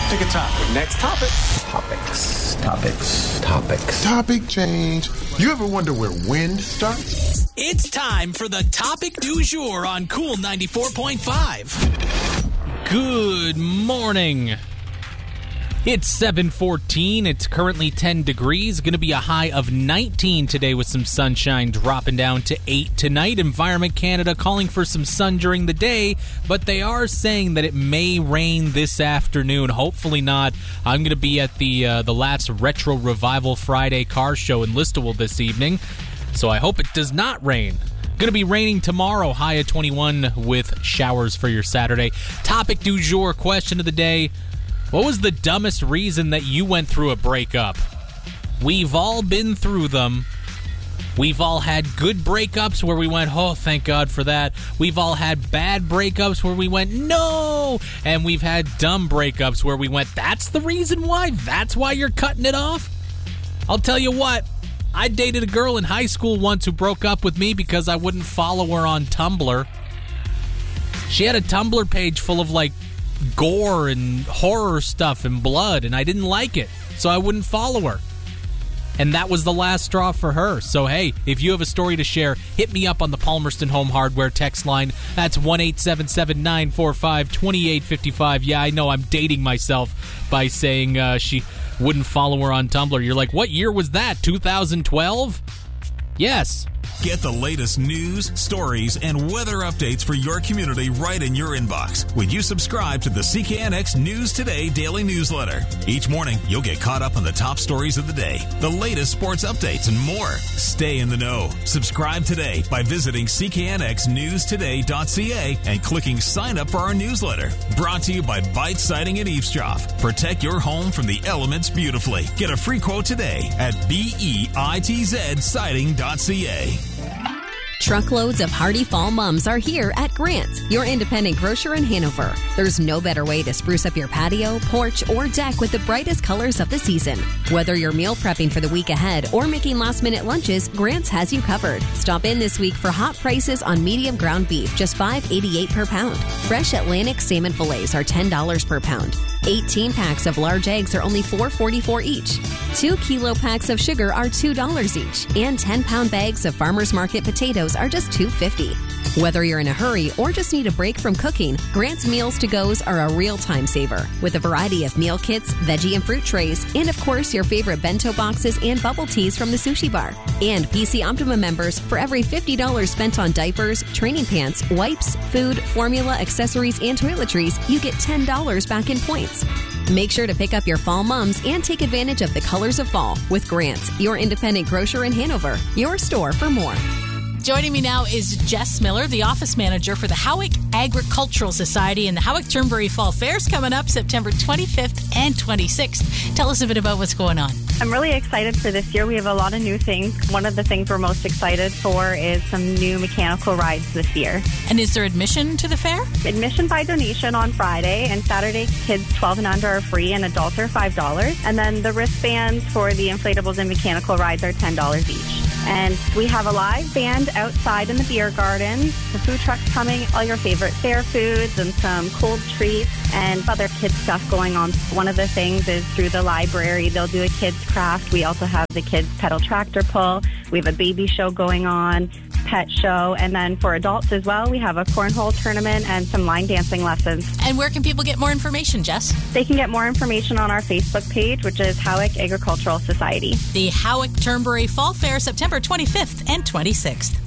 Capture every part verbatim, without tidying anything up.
Pick a topic. Next topic. Topics, topics, topics. Topic change. You ever wonder where wind starts? It's time for the topic du jour on Cool ninety-four point five. Good morning. It's seven fourteen. It's currently ten degrees. Going to be a high of nineteen today with some sunshine dropping down to eight tonight. Environment Canada calling for some sun during the day, but they are saying that it may rain this afternoon. Hopefully not. I'm going to be at the uh, the Lat's Retro Revival Friday car show in Listowel this evening, so I hope it does not rain. Going to be raining tomorrow, high of twenty-one with showers for your Saturday. Topic du jour, question of the day. What was the dumbest reason that you went through a breakup? We've all been through them. We've all had good breakups where we went, oh, thank God for that. We've all had bad breakups where we went, no. And we've had dumb breakups where we went, that's the reason why? That's why you're cutting it off? I'll tell you what. I dated a girl in high school once who broke up with me because I wouldn't follow her on Tumblr. She had a Tumblr page full of, like, gore and horror stuff and blood, and I didn't like it, so I wouldn't follow her. And that was the last straw for her. So hey, if you have a story to share, hit me up on the Palmerston Home Hardware text line. That's one eight seven seven, nine four five, two eight five five. Yeah, I know I'm dating myself by saying uh, she wouldn't follow her on Tumblr. You're like, what year was that? two thousand twelve? Yes. Get the latest news, stories, and weather updates for your community right in your inbox when you subscribe to the C K N X News Today daily newsletter. Each morning, you'll get caught up on the top stories of the day, the latest sports updates, and more. Stay in the know. Subscribe today by visiting c k n x news today dot c a and clicking sign up for our newsletter. Brought to you by Bite Siding and Eavesdrop. Protect your home from the elements beautifully. Get a free quote today at bitz siding dot c a. Truckloads of hearty fall mums are here at Grant's, your independent grocer in Hanover. There's no better way to spruce up your patio, porch, or deck with the brightest colors of the season. Whether you're meal prepping for the week ahead or making last-minute lunches, Grant's has you covered. Stop in this week for hot prices on medium ground beef, just five dollars and eighty-eight cents per pound. Fresh Atlantic salmon fillets are ten dollars per pound. eighteen packs of large eggs are only four dollars and forty-four cents each. Two kilo packs of sugar are two dollars each. And ten pound bags of Farmers Market potatoes are just two dollars and fifty cents. Whether you're in a hurry or just need a break from cooking, Grant's Meals to Go's are a real time saver with a variety of meal kits, veggie and fruit trays, and of course your favorite bento boxes and bubble teas from the sushi bar. And P C Optima members, for every fifty dollars spent on diapers, training pants, wipes, food, formula, accessories, and toiletries, you get ten dollars back in points. Make sure to pick up your fall mums and take advantage of the colors of fall with Grant's, your independent grocer in Hanover, your store for more. Joining me now is Jess Miller, the office manager for the Howick Agricultural Society, and the Howick Turnberry Fall Fair's coming up September twenty-fifth and twenty-sixth. Tell us a bit about what's going on. I'm really excited for this year. We have a lot of new things. One of the things we're most excited for is some new mechanical rides this year. And is there admission to the fair? Admission by donation on Friday, and Saturday kids twelve and under are free and adults are five dollars. And then the wristbands for the inflatables and mechanical rides are ten dollars each. And we have a live band outside in the beer garden, the food trucks coming, all your favorite fair foods and some cold treats and other kids stuff going on. One of the things is through the library, they'll do a kids craft. We also have the kids pedal tractor pull. We have a baby show going on, pet show, and then for adults as well, we have a cornhole tournament and some line dancing lessons. And where can people get more information, Jess? They can get more information on our Facebook page, which is Howick Agricultural Society. The Howick Turnberry Fall Fair, September twenty-fifth and twenty-sixth.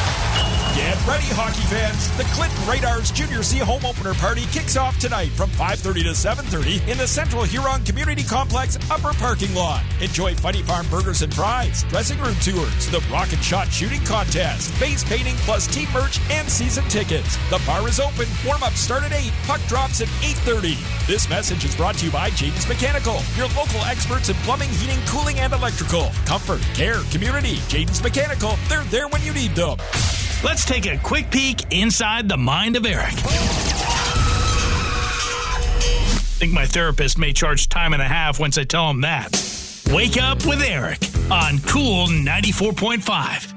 Get ready, hockey fans. The Clinton Radars Junior C Home Opener Party kicks off tonight from five thirty to seven thirty in the Central Huron Community Complex upper parking lot. Enjoy Funny Farm burgers and fries, dressing room tours, the rocket shot shooting contest, face painting plus team merch and season tickets. The bar is open. Warm-ups start at eight. Puck drops at eight thirty. This message is brought to you by Jayden's Mechanical, your local experts in plumbing, heating, cooling, and electrical. Comfort, care, community. Jayden's Mechanical. They're there when you need them. Let's take a quick peek inside the mind of Eric. I think my therapist may charge time and a half once I tell him that. Wake up with Eric on Cool ninety-four point five.